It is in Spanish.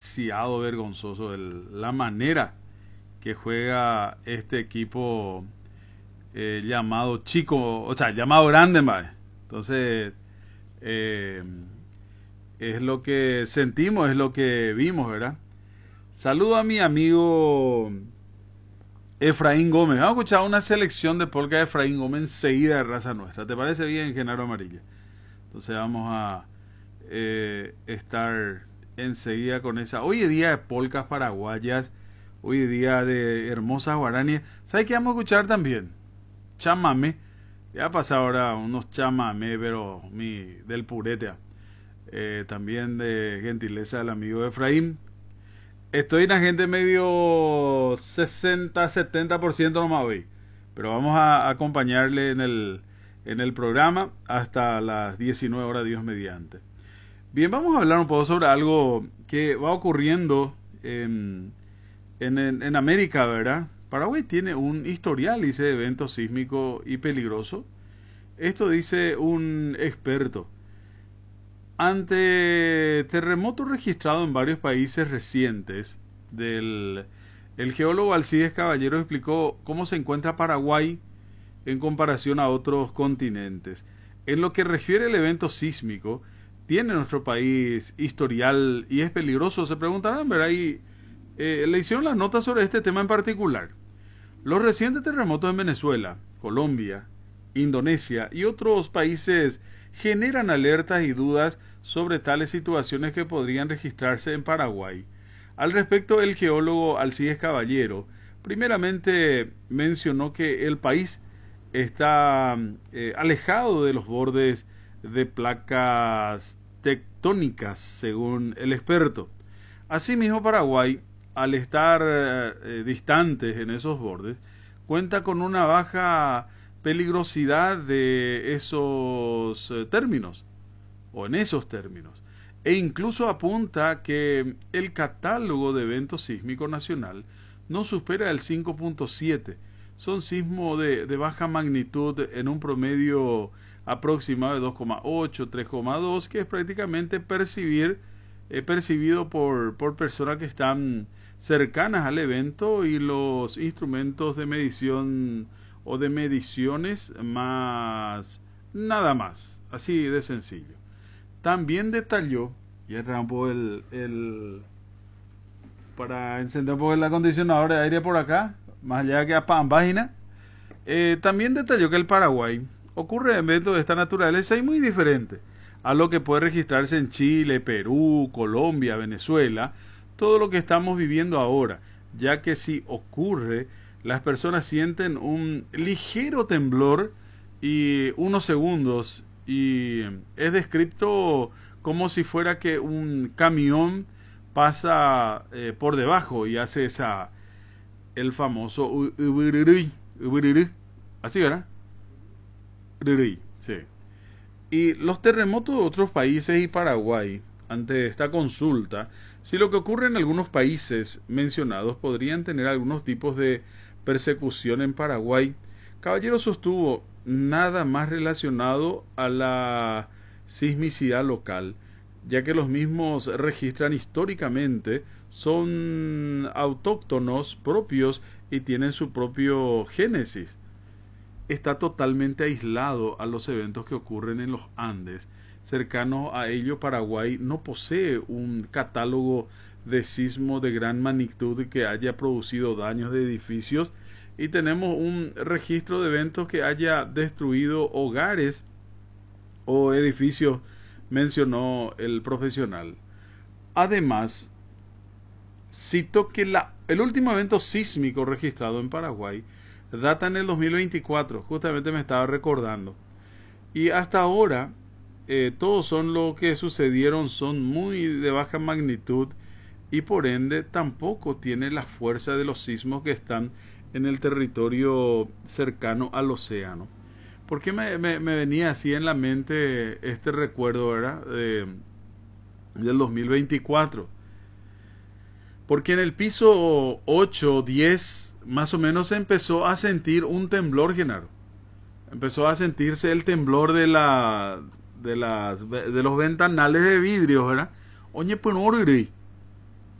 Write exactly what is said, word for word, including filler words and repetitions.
demasiado vergonzoso el- la manera que juega este equipo eh, llamado chico, o sea, llamado grande, mae. Entonces, eh, es lo que sentimos, es lo que vimos, ¿verdad? Saludo a mi amigo Efraín Gómez. Vamos a escuchar una selección de polka de Efraín Gómez enseguida de Raza Nuestra. ¿Te parece bien, Genaro Amarilla? Entonces vamos a eh, estar enseguida con esa. Hoy es día de polcas paraguayas. Hoy es día de hermosas guaraníes. ¿Sabes qué vamos a escuchar también? Chamamé. Ya pasa ahora unos chamamé, pero mi, del purete. Eh, también de gentileza del amigo Efraín. Estoy en la gente medio sesenta, setenta por ciento nomás hoy. Pero vamos a acompañarle en el, en el programa hasta las diecinueve horas, Dios mediante. Bien, vamos a hablar un poco sobre algo que va ocurriendo en, en, en, en América, ¿verdad? Paraguay tiene un historial, dice, de evento sísmico y peligroso. Esto dice un experto. Ante terremotos registrados en varios países recientes, del, el geólogo Alcides Caballero explicó cómo se encuentra Paraguay en comparación a otros continentes. En lo que refiere al evento sísmico, ¿tiene nuestro país historial y es peligroso? Se preguntarán, ¿verdad? Y eh, le hicieron las notas sobre este tema en particular. Los recientes terremotos en Venezuela, Colombia, Indonesia y otros países generan alertas y dudas sobre tales situaciones que podrían registrarse en Paraguay. Al respecto, el geólogo Alcides Caballero primeramente mencionó que el país está eh, alejado de los bordes de placas tectónicas, según el experto. Asimismo, Paraguay, al estar eh, distantes en esos bordes, cuenta con una baja peligrosidad de esos eh, términos, o en esos términos, e incluso apunta que el catálogo de eventos sísmicos nacional no supera el cinco punto siete. Son sismos de, de baja magnitud en un promedio aproximado de dos coma ocho, tres coma dos, que es prácticamente percibir, eh, percibido por, por personas que están cercanas al evento, y los instrumentos de medición o de mediciones más, nada más, así de sencillo. También detalló, y el rampo el, el para encender un poco el acondicionador de aire por acá, más allá que a página, eh, también detalló que el Paraguay ocurre eventos de esta naturaleza y muy diferente a lo que puede registrarse en Chile, Perú, Colombia, Venezuela, todo lo que estamos viviendo ahora, ya que si ocurre, las personas sienten un ligero temblor y unos segundos, y es descrito como si fuera que un camión pasa eh, por debajo y hace esa, el famoso u- ubiriri, ubiriri, así, ¿verdad? Ubiriri, sí. Y los terremotos de otros países y Paraguay, ante esta consulta, si lo que ocurre en algunos países mencionados podrían tener algunos tipos de persecución en Paraguay, Caballero sostuvo nada más relacionado a la sismicidad local, ya que los mismos registran históricamente, son autóctonos propios y tienen su propio génesis. Está totalmente aislado a los eventos que ocurren en los Andes. Cercano a ello, Paraguay no posee un catálogo de sismo de gran magnitud que haya producido daños de edificios, y tenemos un registro de eventos que haya destruido hogares o edificios, mencionó el profesional. Además, citó que la, el último evento sísmico registrado en Paraguay data en el dos mil veinticuatro, justamente me estaba recordando, y hasta ahora eh, todos son lo que sucedieron son muy de baja magnitud, y por ende tampoco tiene la fuerza de los sismos que están en el territorio cercano al océano. ¿Por qué me, me, me venía así en la mente este recuerdo, ¿verdad? De, del dos mil veinticuatro? Porque en el piso ocho, diez, más o menos se empezó a sentir un temblor, Genaro. Empezó a sentirse el temblor de la de las de los ventanales de vidrio, ¿verdad? Oye, pues no,